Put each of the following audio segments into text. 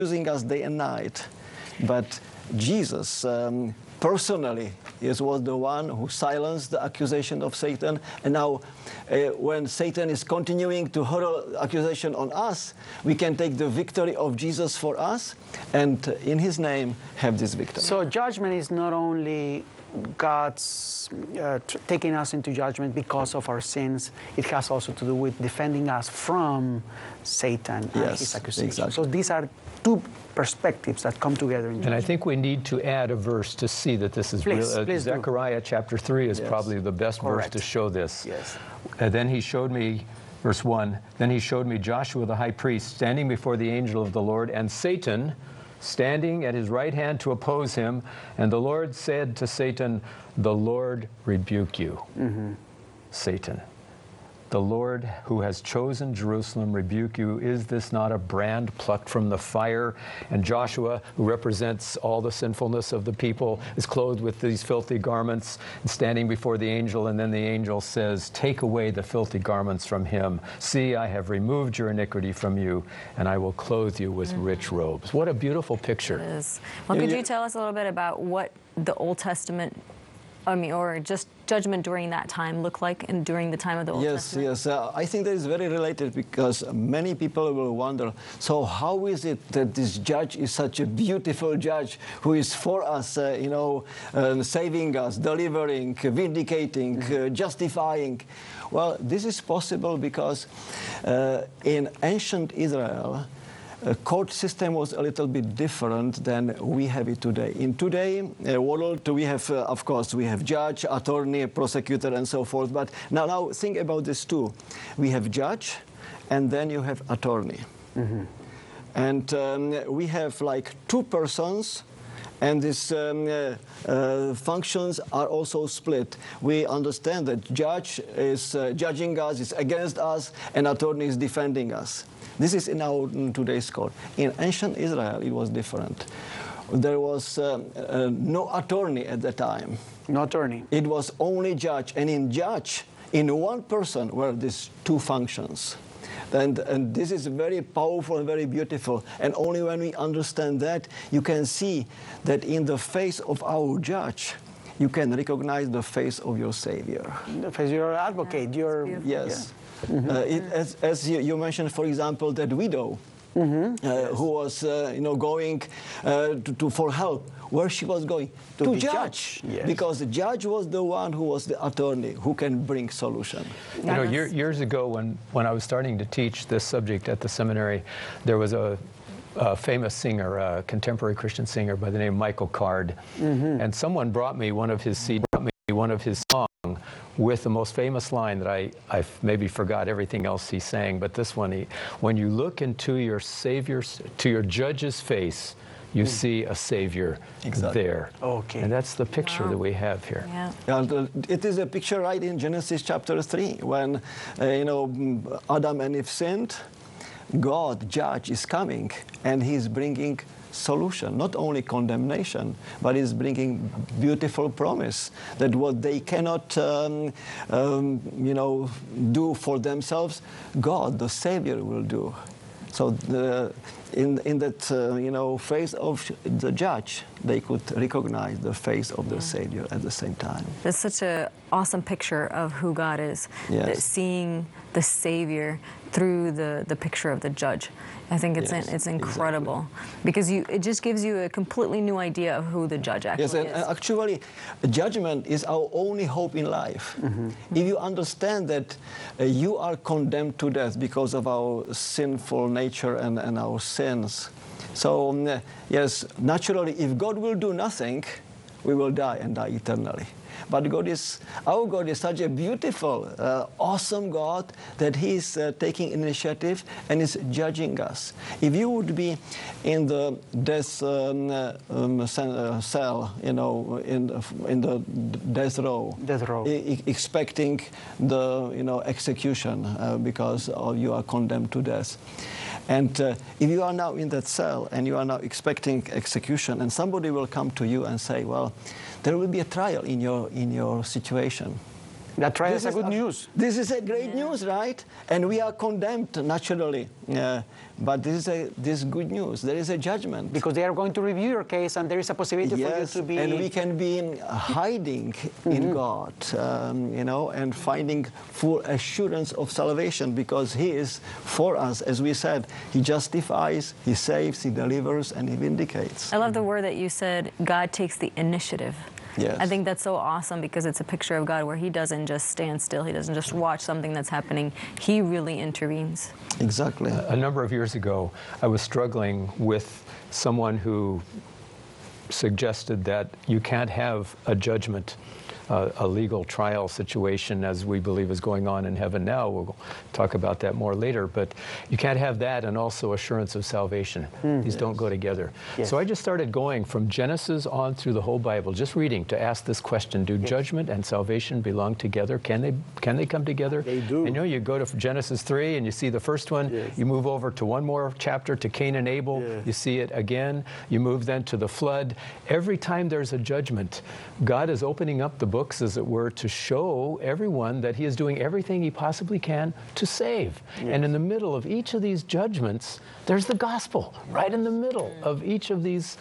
accusing us day and night. But Jesus personally was the one who silenced the accusation of Satan. And now when Satan is continuing to hurl accusation on us, we can take the victory of Jesus for us and in his name have this victory. So judgment is not only God's taking us into judgment because of our sins. It has also to do with defending us from Satan and his accusations. Exactly. So these are two perspectives that come together in judgment. And I think we need to add a verse to see that this is real. Zechariah chapter 3 is probably the best verse to show this. Yes. And then he showed me, verse 1, then he showed me Joshua the high priest standing before the angel of the Lord, and Satan standing at his right hand to oppose him. And the Lord said to Satan, "The Lord rebuke you, Satan. The Lord who has chosen Jerusalem rebuke you. Is this not a brand plucked from the fire?" And Joshua, who represents all the sinfulness of the people, is clothed with these filthy garments and standing before the angel. And then the angel says, "Take away the filthy garments from him. See, I have removed your iniquity from you, and I will clothe you with rich robes." What a beautiful picture. It is. Well, could you tell us a little bit about what the Old Testament, or just judgment during that time looked like and during the time of the Old Testament? Yes. I think that is very related because many people will wonder, so how is it that this judge is such a beautiful judge who is for us, saving us, delivering, vindicating, justifying? Well, this is possible because in ancient Israel, court system was a little bit different than we have it today. In today's world, we have, of course, we have judge, attorney, prosecutor, and so forth. But now think about this too. We have judge, and then you have attorney. And we have like two persons, and these functions are also split. We understand that judge is judging us, is against us, and attorney is defending us. This is in our today's court. In ancient Israel, it was different. There was no attorney at the time. No attorney. It was only judge. And in judge, in one person, were these two functions. And this is very powerful and very beautiful. And only when we understand that, you can see that in the face of our judge, you can recognize the face of your Savior. The face of your advocate. Yes. As you mentioned, for example, that widow who was going for help. Where she was going? To judge. Yes. Because the judge was the one who was the attorney who can bring solution. You know, years ago when I was starting to teach this subject at the seminary, there was a famous singer, a contemporary Christian singer by the name of Michael Card. And someone brought me one of his songs with the most famous line that I maybe forgot everything else he sang, but this one, when you look into your Savior's, to your judge's face, you see a Savior there. Okay. And that's the picture that we have here. Yeah. It is a picture right in Genesis chapter 3, when Adam and Eve sinned. God, judge, is coming, and he's bringing solution, not only condemnation, but he's bringing beautiful promise that what they cannot, do for themselves, God, the Savior, will do. So in that face of the judge, they could recognize the face of the Savior at the same time. That's such an awesome picture of who God is. Yes. That seeing the Savior through the picture of the judge. I think it's incredible because it just gives you a completely new idea of who the judge actually is. Yes, and actually, judgment is our only hope in life. If you understand that you are condemned to death because of our sinful nature and our sins, so yes, naturally, if God will do nothing, we will die and die eternally. But our God is such a beautiful, awesome God that He is taking initiative and is judging us. If you would be in the death cell, in the death row, expecting the execution because you are condemned to death. And if you are now in that cell and you are now expecting execution, and somebody will come to you and say, well, there will be a trial in your situation. That trial is a good news. This is a great news, right? And we are condemned naturally. But this is good news. There is a judgment. Because they are going to review your case, and there is a possibility for you to be... and we can be hiding in God, and finding full assurance of salvation, because He is for us. As we said, He justifies, He saves, He delivers, and He vindicates. I love the word that you said, God takes the initiative. Yes. I think that's so awesome, because it's a picture of God where He doesn't just stand still. He doesn't just watch something that's happening. He really intervenes. Exactly. A number of years ago, I was struggling with someone who suggested that you can't have a judgment, a legal trial situation, as we believe is going on in heaven now. We'll talk about that more later. But you can't have that and also assurance of salvation. These don't go together. Yes. So I just started going from Genesis on through the whole Bible, just reading, to ask this question: do judgment and salvation belong together? Can they come together? They do. And you go to Genesis 3 and you see the first one. Yes. You move over to one more chapter, to Cain and Abel. Yes. You see it again. You move then to the flood. Every time there's a judgment, God is opening up the books, as it were, to show everyone that He is doing everything He possibly can to save. Yes. And in the middle of each of these judgments, there's the gospel, right in the middle of each of these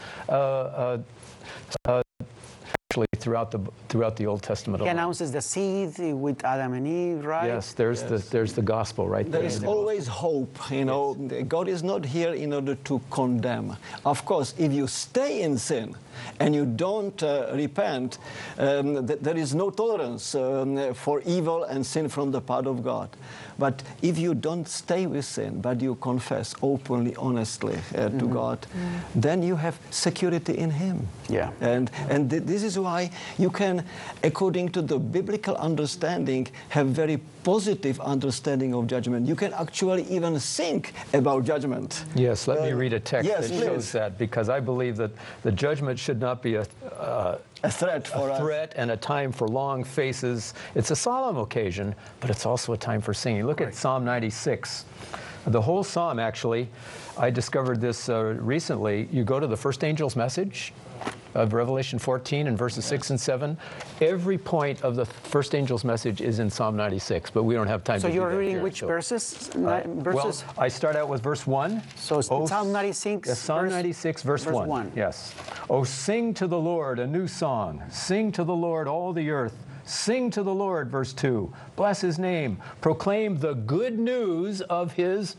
actually throughout the Old Testament. He announces the seed with Adam and Eve, right? Yes, there's the gospel right there. There is always hope, God is not here in order to condemn. Of course, if you stay in sin and you don't repent, there is no tolerance for evil and sin from the part of God. But if you don't stay with sin, but you confess openly, honestly to God, then you have security in Him. Yeah. And this is why you can, according to the biblical understanding, have very positive understanding of judgment. You can actually even think about judgment. Yes, let me read a text yes, that please. shows that, because I believe that the judgment should not be a threat for us. threat and a time for long faces. It's a solemn occasion, but it's also a time for singing. Look at Psalm 96. The whole psalm, actually, I discovered this recently. You go to the first angel's message of Revelation 14 and verses 6 and 7. Every point of the first angel's message is in Psalm 96, but we don't have time to do that. So you're reading here, which verses? Well, Verses? I start out with verse 1. So it's Psalm 96, Yes, Psalm verse- 96, verse 1. Yes. Oh, sing to the Lord a new song. Sing to the Lord, all the earth. Sing to the Lord, verse 2. Bless His name. Proclaim the good news of His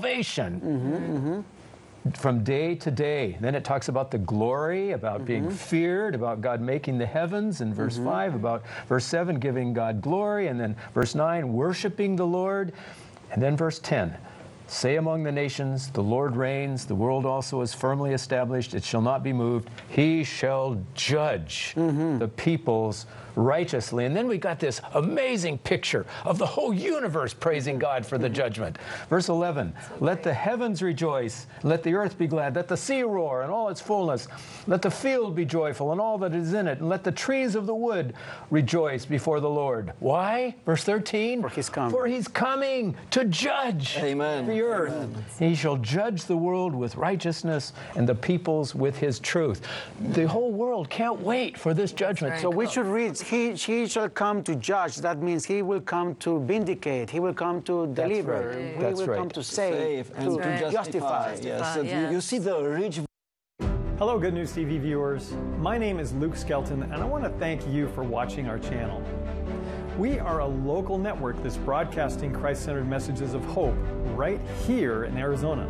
salvation. From day to day. Then it talks about the glory, about being feared, about God making the heavens in verse 5, about verse 7, giving God glory, and then verse 9, worshiping the Lord, and then verse 10, say among the nations, the Lord reigns, the world also is firmly established, it shall not be moved, He shall judge the peoples righteously. And then we got this amazing picture of the whole universe praising God for the judgment. Verse 11, let the heavens rejoice, let the earth be glad, let the sea roar and all its fullness, let the field be joyful and all that is in it, and let the trees of the wood rejoice before the Lord. Why? Verse 13, for He's coming to judge the earth. He shall judge the world with righteousness and the peoples with His truth. The whole world can't wait for this judgment. So we should read, he shall come to judge. That means He will come to vindicate. He will come to deliver. right. He That's will right. come to save, and to justify. Yes. So you see the rich. Hello, Good News TV viewers. My name is Luke Skelton, and I want to thank you for watching our channel. We are a local network that's broadcasting Christ-centered messages of hope right here in Arizona.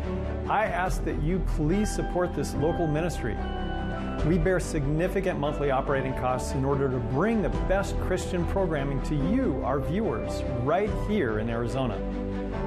I ask that you please support this local ministry. We bear significant monthly operating costs in order to bring the best Christian programming to you, our viewers, right here in Arizona.